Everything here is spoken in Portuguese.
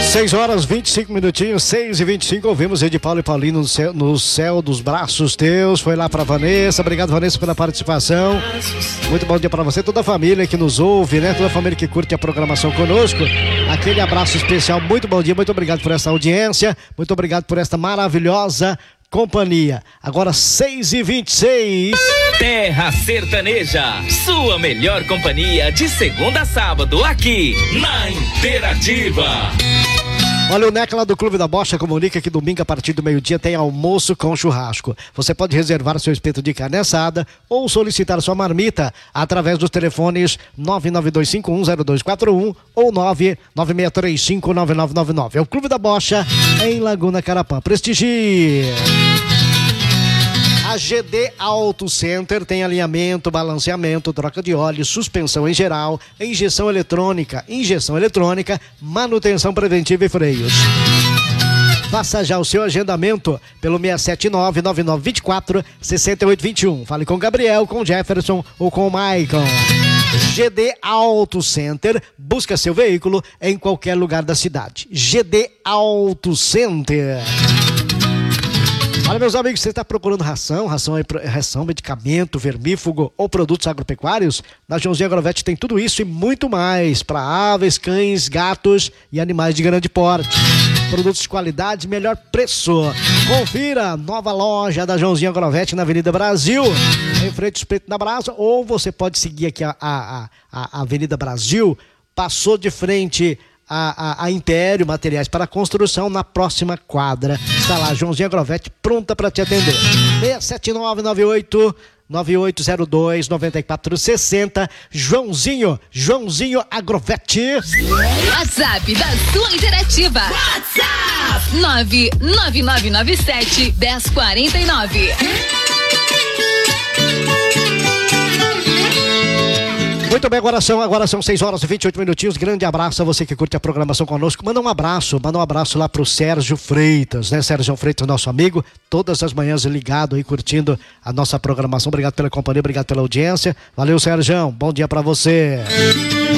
6 horas 25 minutinhos, 6h25, ouvimos Ed Paulo e Paulinho no céu dos braços teus. Foi lá pra Vanessa, obrigado Vanessa pela participação. Muito bom dia pra você, toda a família que nos ouve, né? Toda a família que curte a programação conosco. Aquele abraço especial, muito bom dia, muito obrigado por essa audiência, muito obrigado por esta maravilhosa companhia. Agora 6h26. Terra Sertaneja, sua melhor companhia de segunda a sábado aqui na Interativa. Olha, o Neca lá do Clube da Bocha comunica que domingo a partir do meio-dia tem almoço com churrasco. Você pode reservar seu espeto de carne assada ou solicitar sua marmita através dos telefones 992510241 ou 996359999. É o Clube da Bocha em Laguna Carapã. Prestigie! A GD Auto Center tem alinhamento, balanceamento, troca de óleo, suspensão em geral, injeção eletrônica, manutenção preventiva e freios. Faça já o seu agendamento pelo 679-9924-6821. Fale com o Gabriel, com o Jefferson ou com o Maicon. GD Auto Center, busca seu veículo em qualquer lugar da cidade. GD Auto Center. Olha, meus amigos, você está procurando ração, medicamento, vermífugo ou produtos agropecuários? Na Joãozinho Agrovet tem tudo isso e muito mais para aves, cães, gatos e animais de grande porte. Produtos de qualidade, melhor preço. Confira a nova loja da Joãozinho Agrovet na Avenida Brasil, em frente ao Espeto na Brasa, ou você pode seguir aqui a Avenida Brasil, passou de frente a Império Materiais para Construção, na próxima quadra. Está lá, Joãozinho Agrovet, pronta para te atender. 67998-9802-9460. Joãozinho Agrovet. WhatsApp da sua Interativa. WhatsApp 99997-1049. Muito bem, agora são 6 horas e 28 minutinhos. Grande abraço a você que curte a programação conosco. Manda um abraço lá pro Sérgio Freitas, né? Sérgio Freitas, nosso amigo, todas as manhãs ligado aí, curtindo a nossa programação. Obrigado pela companhia, obrigado pela audiência. Valeu, Sérgio. Bom dia pra você.